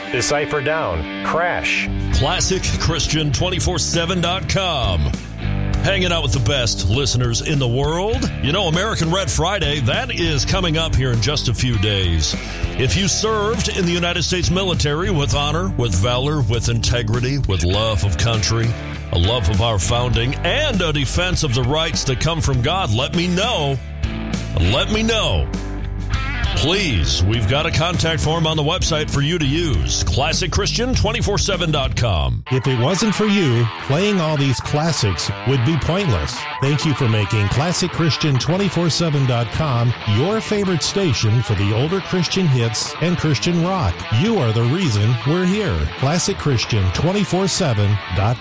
Decipher Down, Crash. ClassicChristian247.com. Hanging out with the best listeners in the world. You know, American Red Friday, that is coming up here in just a few days. If you served in the United States military with honor, with valor, with integrity, with love of country, a love of our founding, and a defense of the rights that come from God, let me know. Let me know. Please, we've got a contact form on the website for you to use. ClassicChristian247.com. If it wasn't for you, playing all these classics would be pointless. Thank you for making ClassicChristian247.com your favorite station for the older Christian hits and Christian rock. You are the reason we're here. ClassicChristian247.com.